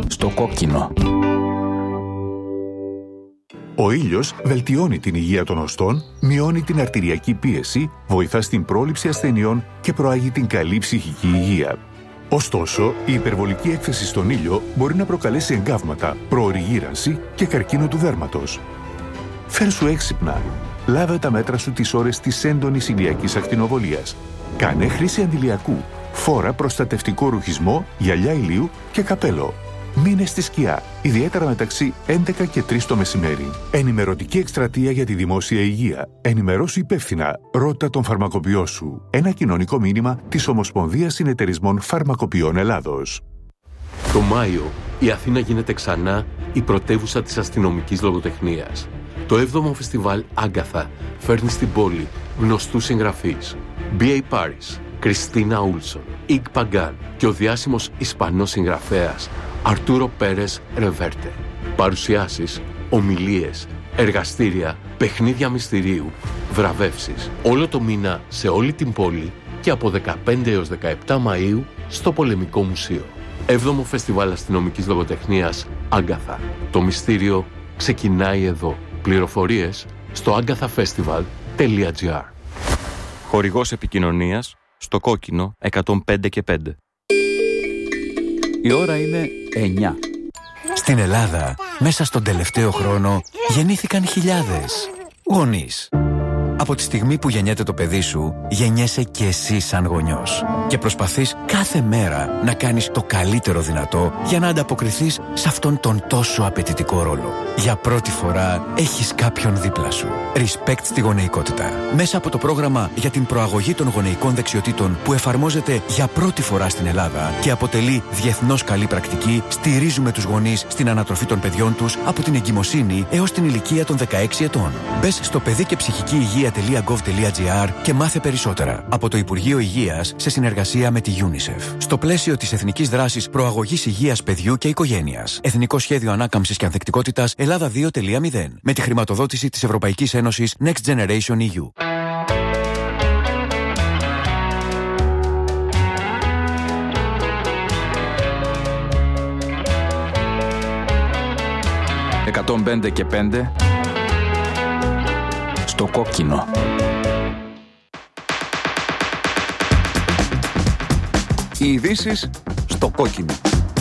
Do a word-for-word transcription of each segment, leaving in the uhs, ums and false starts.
Στο κόκκινο. Ο ήλιος βελτιώνει την υγεία των οστών, μειώνει την αρτηριακή πίεση, βοηθά στην πρόληψη ασθενειών και προάγει την καλή ψυχική υγεία. Ωστόσο, η υπερβολική έκθεση στον ήλιο μπορεί να προκαλέσει εγκάβματα, προωρή γύρανση και καρκίνο του δέρματος. Φέρσου έξυπνα. Λάβε τα μέτρα σου τις ώρες της έντονης ηλιακής ακτινοβολίας. Κάνε χρήση αντιλιακού. Φόρα προστατευτικό ρουχισμό, γυαλιά ηλίου και καπέλο. Μείνε στη σκιά, ιδιαίτερα μεταξύ έντεκα και τρεις το μεσημέρι. Ενημερωτική εκστρατεία για τη δημόσια υγεία. Ενημερώσου υπεύθυνα. Ρώτα τον φαρμακοποιό σου. Ένα κοινωνικό μήνυμα της Ομοσπονδίας Συνεταιρισμών Φαρμακοποιών Ελλάδος. Το Μάιο, η Αθήνα γίνεται ξανά η πρωτεύουσα της αστυνομικής λογοτεχνίας. Το έβδομο φεστιβάλ Άγκαθα φέρνει στην πόλη γνωστούς συγγραφείς. μπι έι Paris, Κριστίνα Ούλσον, Ικ Παγκάν και ο διάσημος Ισπανός συγγραφέας Αρτούρο Πέρες Ρεβέρτε. Παρουσιάσεις, ομιλίες, εργαστήρια, παιχνίδια μυστηρίου, βραβεύσεις. Όλο το μήνα σε όλη την πόλη και από δεκαπέντε έως δεκαεπτά Μαΐου στο Πολεμικό Μουσείο. Έβδομο Φεστιβάλ Αστυνομικής Λογοτεχνίας Άγκαθα. Το μυστήριο ξεκινάει εδώ. Πληροφορίες στο agathafestival τελεία τζι άρ. Χορηγός επικοινωνίας στο κόκκινο εκατόν πέντε και πέντε. Η ώρα είναι εννιά. Στην Ελλάδα, μέσα στον τελευταίο χρόνο, γεννήθηκαν χιλιάδες γονείς. Από τη στιγμή που γεννιέται το παιδί σου, γεννιέσαι και εσύ σαν γονιός. Και προσπαθείς κάθε μέρα να κάνεις το καλύτερο δυνατό για να ανταποκριθείς σε αυτόν τον τόσο απαιτητικό ρόλο. Για πρώτη φορά έχεις κάποιον δίπλα σου. Respect στη γονεϊκότητα. Μέσα από το πρόγραμμα για την προαγωγή των γονεϊκών δεξιοτήτων που εφαρμόζεται για πρώτη φορά στην Ελλάδα και αποτελεί διεθνώς καλή πρακτική, στηρίζουμε τους γονείς στην ανατροφή των παιδιών τους από την εγκυμοσύνη έως την ηλικία των δεκαέξι ετών. Μπες στο παιδί και ψυχική υγεία τελεία γκοβ τελεία τζι άρ και μάθε περισσότερα. Από το Υπουργείο Υγείας σε συνεργασία με τη UNICEF. Στο πλαίσιο της Εθνικής Δράσης Προαγωγής Υγείας Παιδιού και Οικογένειας. Εθνικό Σχέδιο Ανάκαμψης και Ανθεκτικότητας Ελλάδα δύο τελεία μηδέν. Με τη χρηματοδότηση της Ευρωπαϊκής Ένωσης Next Generation ι γιου. εκατόν πέντε και πέντε. Στο κόκκινο. Οι ειδήσεις στο κόκκινο.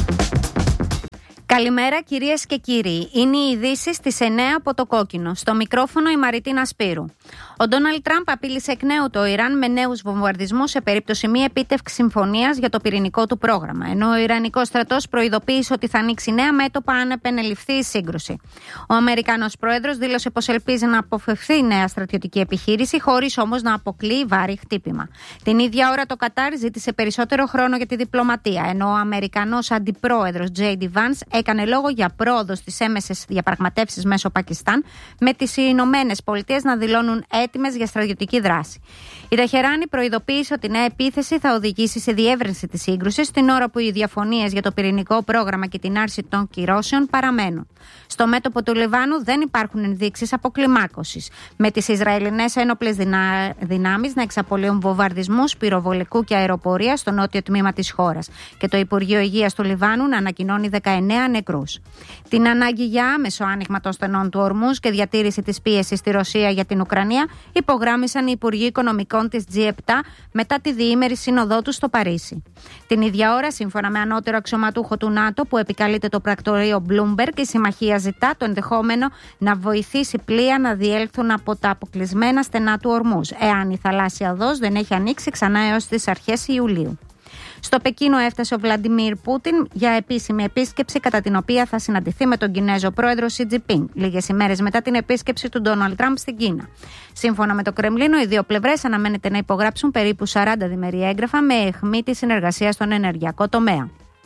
Καλημέρα κυρίες και κύριοι. Είναι οι ειδήσεις στις εννιά από το κόκκινο. Στο μικρόφωνο η Μαριτίνα Σπύρου. Ο Ντόναλντ Τραμπ απείλησε εκ νέου το Ιράν με νέους βομβαρδισμούς σε περίπτωση μη επίτευξης συμφωνίας για το πυρηνικό του πρόγραμμα. Ενώ ο Ιρανικός στρατός προειδοποίησε ότι θα ανοίξει νέα μέτωπα αν επενεληφθεί η σύγκρουση. Ο Αμερικανός πρόεδρος δήλωσε πως ελπίζει να αποφευθεί νέα στρατιωτική επιχείρηση, χωρίς όμως να αποκλείει βάρη χτύπημα. Την ίδια ώρα το Κατάρ ζήτησε περισσότερο χρόνο για τη διπλωματία, ενώ ο Αμερικανός αντιπρόεδρος τζέι ντι Vance έκανε λόγο για πρόοδο στις έμεσες διαπραγματεύσεις μέσω Πακιστάν, με τις Ηνωμένες Πολιτείες να δηλώνουν έτοιμες για στρατιωτική δράση. Η Τεχεράνη προειδοποίησε ότι η νέα επίθεση θα οδηγήσει σε διεύρυνση της σύγκρουσης, την ώρα που οι διαφωνίες για το πυρηνικό πρόγραμμα και την άρση των κυρώσεων παραμένουν. Στο μέτωπο του Λιβάνου δεν υπάρχουν ενδείξεις αποκλιμάκωσης, με τις Ισραηλινές ένοπλες δυνα... δυνάμεις να εξαπολύουν βομβαρδισμούς πυροβολικού και αεροπορία στο νότιο τμήμα της χώρας και το Υπουργείο Υγείας του Λιβάνου να ανακοινώνει δεκαεννέα νεκρούς. Την ανάγκη για άμεσο άνοιγμα των στενών του Ορμούζ και διατήρηση της πίεσης στη Ρωσία για την Ουκρανία υπογράμμισαν οι Υπουργοί Οικονομικών της τζι επτά μετά τη διήμερη σύνοδό τους στο Παρίσι. Την ίδια ώρα, σύμφωνα με ανώτερο αξιωματούχο του ΝΑΤΟ που επικαλείται το πρακτορείο Bloomberg, η συμμαχία ζητά το ενδεχόμενο να βοηθήσει πλοία να διέλθουν από τα αποκλεισμένα στενά του Ορμούζ, εάν η θαλάσσια οδός δεν έχει ανοίξει ξανά έως τις αρχές Ιουλίου. Στο Πεκίνο έφτασε ο Βλαντιμίρ Πούτιν για επίσημη επίσκεψη, κατά την οποία θα συναντηθεί με τον Κινέζο πρόεδρο Σι Τζινπίνγκ, λίγες ημέρες μετά την επίσκεψη του Ντόναλντ Τραμπ στην Κίνα. Σύμφωνα με το Κρεμλίνο, οι δύο πλευρές αναμένεται να υπογράψουν περίπου σαράντα διμερή έγγραφα με αιχμή τη συνεργασία στον ενεργειακό τομέα.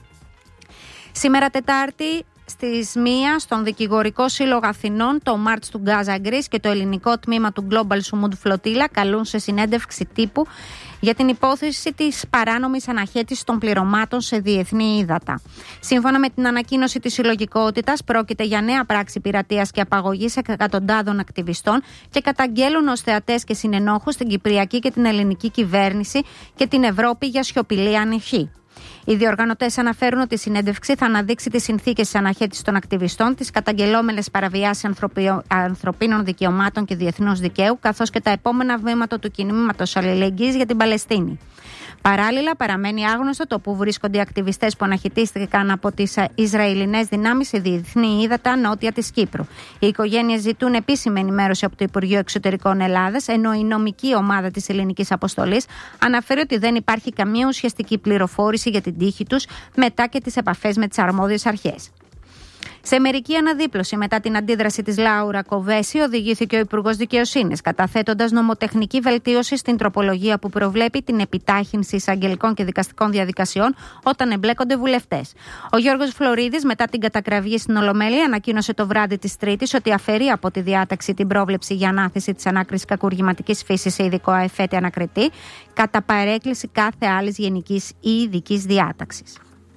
Σήμερα Τετάρτη, στις μία, στον Δικηγορικό Σύλλογο Αθηνών, το Μάρτς του Γκάζα Γκρίς και το ελληνικό τμήμα του Global Sumud Flotilla καλούν σε συνέντευξη τύπου για την υπόθεση της παράνομης αναχέτησης των πληρωμάτων σε διεθνή ύδατα. Σύμφωνα με την ανακοίνωση της συλλογικότητας, πρόκειται για νέα πράξη πειρατείας και απαγωγής εκατοντάδων ακτιβιστών και καταγγέλουν ως θεατές και συνενόχους την Κυπριακή και την ελληνική κυβέρνηση και την Ευρώπη για σιωπηλή ανοχή. Οι διοργανωτές αναφέρουν ότι η συνέντευξη θα αναδείξει τις συνθήκες της αναχέτησης των ακτιβιστών, τις καταγγελόμενες παραβιάσεις ανθρωπίνων δικαιωμάτων και διεθνούς δικαίου, καθώς και τα επόμενα βήματα του κινήματος αλληλεγγύης για την Παλαιστίνη. Παράλληλα, παραμένει άγνωστο το που βρίσκονται οι ακτιβιστές που αναχαιτίστηκαν από τις Ισραηλινές δυνάμεις σε διεθνή ύδατα νότια της Κύπρου. Οι οικογένειες ζητούν επίσημη ενημέρωση από το Υπουργείο Εξωτερικών Ελλάδας, ενώ η νομική ομάδα της ελληνικής αποστολής αναφέρει ότι δεν υπάρχει καμία ουσιαστική πληροφόρηση για την τύχη τους μετά και τις επαφές με τις αρμόδιες αρχές. Σε μερική αναδίπλωση μετά την αντίδραση της Λάουρα Κοβέση, οδηγήθηκε ο Υπουργός Δικαιοσύνης, καταθέτοντας νομοτεχνική βελτίωση στην τροπολογία που προβλέπει την επιτάχυνση εισαγγελικών και δικαστικών διαδικασιών όταν εμπλέκονται βουλευτές. Ο Γιώργος Φλωρίδης, μετά την κατακραυγή στην Ολομέλεια, ανακοίνωσε το βράδυ της Τρίτης ότι αφαιρεί από τη διάταξη την πρόβλεψη για ανάθεση της ανάκρισης κακουργηματικής φύσης σε ειδικό αεφέτη ανακριτή, κατά παρέκκληση κάθε άλλης γενικής ή ειδικής διάταξης.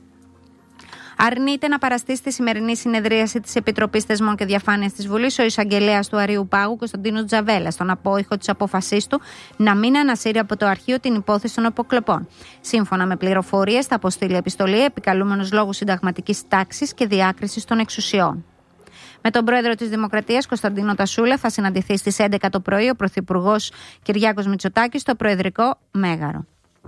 Αρνείται να παραστεί στη σημερινή συνεδρίαση της Επιτροπής Θεσμών και Διαφάνειας της Βουλής ο εισαγγελέας του Αριού Πάγου, Κωνσταντίνος Τζαβέλας, στον απόϊχο της απόφασής του να μην ανασύρει από το αρχείο την υπόθεση των αποκλοπών. Σύμφωνα με πληροφορίες, θα αποστείλει επιστολή επικαλούμενος λόγου συνταγματικής τάξης και διάκρισης των εξουσιών. Με τον πρόεδρο της Δημοκρατίας, Κωνσταντίνο Τασούλα, θα συναντηθεί στις έντεκα το πρωί ο πρωθυπουργός Κυριάκος Μητσοτάκης στο Προεδρικό Μέγαρο.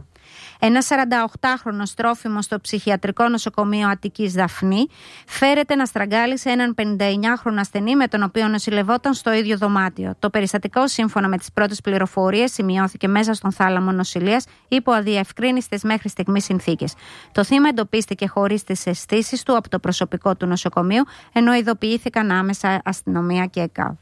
Ένα σαρανταοκτάχρονος τρόφιμος στο ψυχιατρικό νοσοκομείο Αττικής Δαφνή φέρεται να στραγγάλει σε έναν πενηνταεννιάχρονο ασθενή με τον οποίο νοσηλευόταν στο ίδιο δωμάτιο. Το περιστατικό, σύμφωνα με τις πρώτες πληροφορίες, σημειώθηκε μέσα στον θάλαμο νοσηλείας υπό αδιευκρίνιστες μέχρι στιγμής συνθήκες. Το θύμα εντοπίστηκε χωρίς τις αισθήσεις του από το προσωπικό του νοσοκομείου, ενώ ειδοποιήθηκαν άμεσα αστυνομία και ΕΚΑΒ.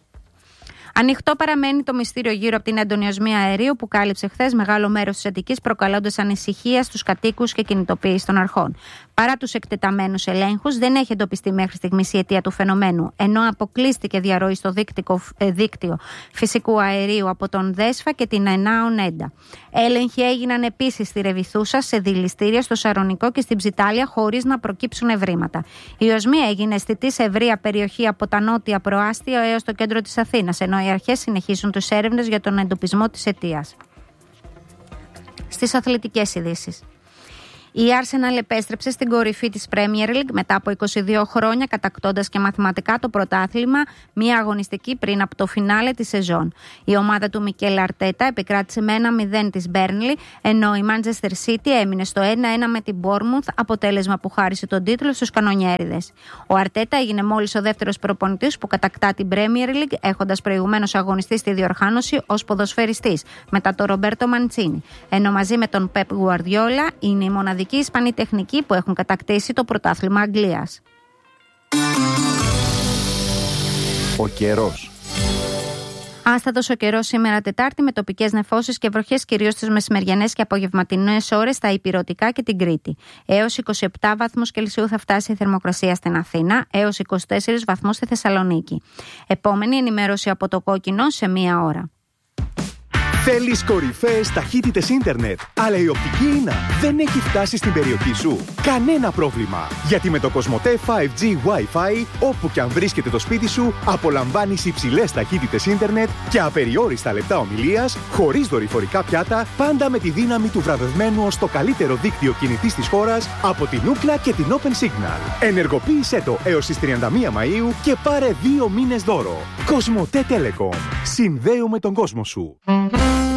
Ανοιχτό παραμένει το μυστήριο γύρω από την έντονη οσμία αερίου που κάλυψε χθες μεγάλο μέρος της Αττικής, προκαλώντας ανησυχία στους κατοίκους και κινητοποίηση των αρχών. Παρά τους εκτεταμένους ελέγχους, δεν έχει εντοπιστεί μέχρι στιγμής η αιτία του φαινομένου, ενώ αποκλείστηκε διαρροή στο δίκτυο, δίκτυο φυσικού αερίου από τον ΔΕΣΦΑ και την ΕΝΑΟ ΝΕΝΤΑ. Έλεγχοι έγιναν επίσης στη Ρεβιθούσα, σε δηληστήρια, στο Σαρονικό και στην Ψιτάλια, χωρίς να προκύψουν ευρήματα. Η οσμία έγινε αισθητή σε ευρεία περιοχή από τα νότια προάστια έως το κέντρο της Αθήνας, ενώ οι αρχές συνεχίζουν τις έρευνες για τον εντοπισμό της αιτίας. Στις αθλητικές ειδήσεις. Η Arsenal επέστρεψε στην κορυφή της Premier League μετά από είκοσι δύο χρόνια, κατακτώντας και μαθηματικά το πρωτάθλημα μία αγωνιστική πριν από το φινάλε της σεζόν. Η ομάδα του Μικέλ Αρτέτα επικράτησε με ένα μηδέν της Burnley, ενώ η Manchester City έμεινε στο ένα ένα με την Bournemouth, αποτέλεσμα που χάρισε τον τίτλο στους κανονιέριδες. Ο Αρτέτα έγινε μόλις ο δεύτερος προπονητής που κατακτά την Premier League, έχοντας προηγουμένως αγωνιστεί στη διοργάνωση ως ποδοσφαιριστής, μετά τον Ρομπέρτο Μαντσίνι, ενώ μαζί με τον Pep Guardiola είναι η μοναδική οι Ισπανοί τεχνικοί που έχουν κατακτήσει το πρωτάθλημα Αγγλίας. Ο καιρός. Άστατος ο καιρός σήμερα Τετάρτη, με τοπικές νεφώσεις και βροχές κυρίως στις μεσημεριανές και απογευματινές ώρες στα Ηπειρωτικά και την Κρήτη. Έως είκοσι επτά βαθμούς Κελσίου θα φτάσει η θερμοκρασία στην Αθήνα, έως είκοσι τέσσερις βαθμούς στη Θεσσαλονίκη. Επόμενη ενημέρωση από το Κόκκινο σε μία ώρα. Θέλεις κορυφαίες ταχύτητες ίντερνετ, αλλά η οπτική ίνα δεν έχει φτάσει στην περιοχή σου? Κανένα πρόβλημα, γιατί με το Κοσμοτέ φάιβ τζι Wi-Fi, όπου και αν βρίσκεται το σπίτι σου, απολαμβάνεις υψηλές ταχύτητες ίντερνετ και απεριόριστα λεπτά ομιλίας, χωρίς δορυφορικά πιάτα, πάντα με τη δύναμη του βραβευμένου ως το καλύτερο δίκτυο κινητής της χώρας από την Ookla και την Open Signal. Ενεργοποίησέ το έως τις τριάντα μία Μαΐου και πάρε δύο μήνες δώρο. Κοσμοτέ Telecom. Συνδέουμε τον κόσμο σου.